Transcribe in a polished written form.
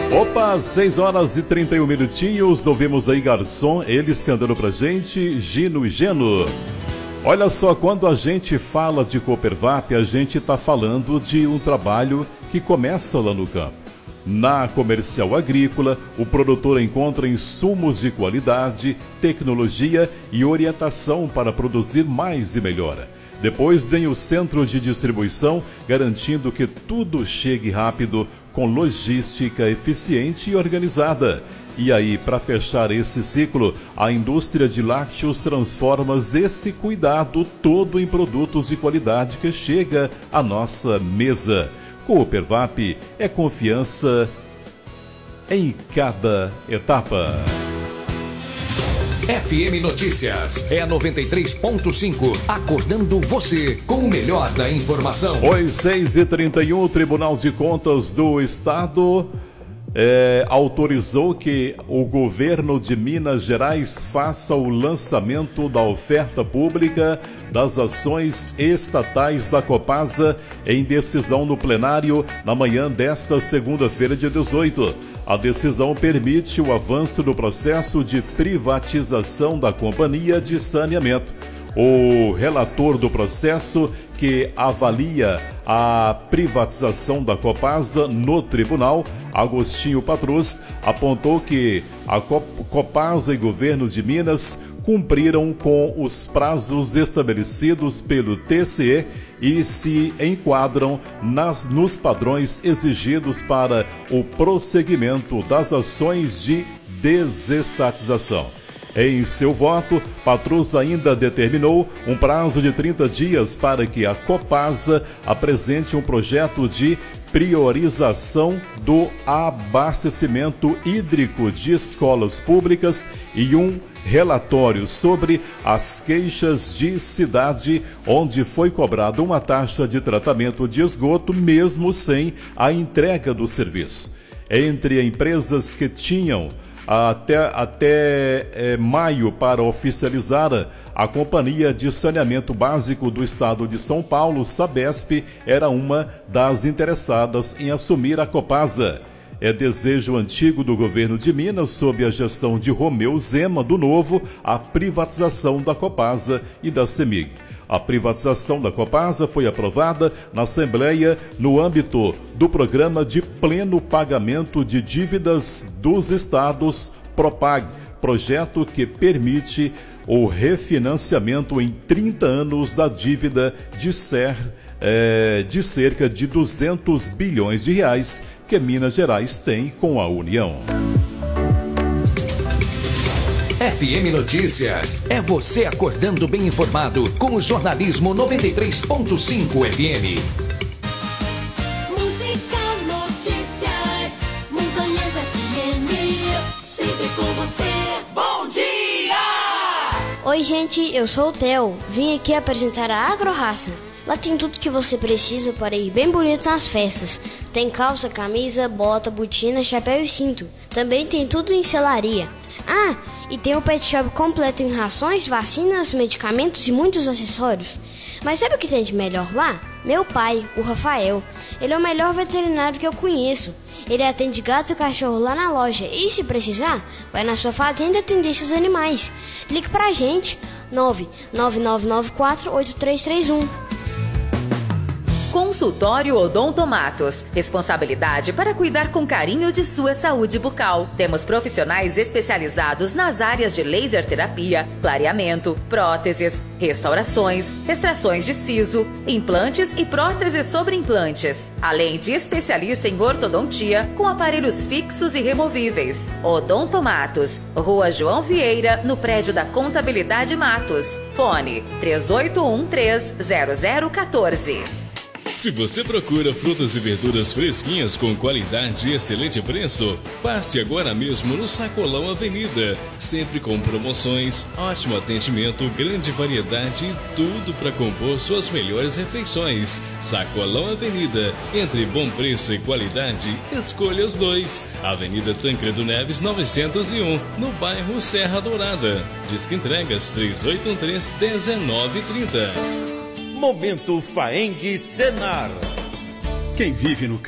Opa, 6 horas e 31 minutinhos, ouvimos aí Garçom, eles cantando pra gente, Gino e Geno. Olha só, quando a gente fala de Coopervap, a gente tá falando de um trabalho que começa lá no campo. Na comercial agrícola, o produtor encontra insumos de qualidade, tecnologia e orientação para produzir mais e melhor. Depois vem o centro de distribuição, garantindo que tudo chegue rápido, com logística eficiente e organizada. E aí, para fechar esse ciclo, a indústria de lácteos transforma esse cuidado todo em produtos de qualidade que chega à nossa mesa. Coopervap é confiança em cada etapa. FM Notícias é a 93.5, acordando você com o melhor da informação. Hoje, 6h31, o Tribunal de Contas do Estado autorizou que o governo de Minas Gerais faça o lançamento da oferta pública das ações estatais da Copasa em decisão no plenário na manhã desta segunda-feira, dia 18. A decisão permite o avanço do processo de privatização da Companhia de Saneamento. O relator do processo, que avalia a privatização da Copasa no tribunal, Agostinho Patrus, apontou que a Copasa e governo de Minas cumpriram com os prazos estabelecidos pelo TCE e se enquadram nos padrões exigidos para o prosseguimento das ações de desestatização. Em seu voto, Patrus ainda determinou um prazo de 30 dias para que a Copasa apresente um projeto de priorização do abastecimento hídrico de escolas públicas e um relatório sobre as queixas de cidade onde foi cobrada uma taxa de tratamento de esgoto mesmo sem a entrega do serviço. Entre empresas que tinham até maio para oficializar, a Companhia de Saneamento Básico do Estado de São Paulo, Sabesp, era uma das interessadas em assumir a Copasa. É desejo antigo do governo de Minas, sob a gestão de Romeu Zema, do Novo, a privatização da Copasa e da CEMIG. A privatização da Copasa foi aprovada na Assembleia no âmbito do Programa de Pleno Pagamento de Dívidas dos Estados, PROPAG, projeto que permite o refinanciamento em 30 anos da dívida de cerca de 200 bilhões de reais que Minas Gerais tem com a União. FM Notícias é você acordando bem informado com o jornalismo 93.5 FM. Música, notícias, Montanhas FM, sempre com você. Bom dia! Oi gente, eu sou o Theo, vim aqui apresentar a Agrorraça. Lá tem tudo que você precisa para ir bem bonito nas festas. Tem calça, camisa, bota, botina, chapéu e cinto. Também tem tudo em selaria. Ah, e tem um pet shop completo em rações, vacinas, medicamentos e muitos acessórios. Mas sabe o que tem de melhor lá? Meu pai, o Rafael. Ele é o melhor veterinário que eu conheço. Ele atende gato e cachorro lá na loja. E se precisar, vai na sua fazenda atender seus animais. Ligue pra gente, 99994-8331. Consultório Odontomatos. Responsabilidade para cuidar com carinho de sua saúde bucal. Temos profissionais especializados nas áreas de laser terapia, clareamento, próteses, restaurações, extrações de siso, implantes e próteses sobre implantes. Além de especialista em ortodontia com aparelhos fixos e removíveis. Odontomatos. Rua João Vieira, no prédio da Contabilidade Matos. Fone 3813-0014. Se você procura frutas e verduras fresquinhas com qualidade e excelente preço, passe agora mesmo no Sacolão Avenida. Sempre com promoções, ótimo atendimento, grande variedade e tudo para compor suas melhores refeições. Sacolão Avenida. Entre bom preço e qualidade, escolha os dois. Avenida Tancredo Neves 901, no bairro Serra Dourada. Disque entregas 3813-1930. Momento Faeng Senar. Quem vive no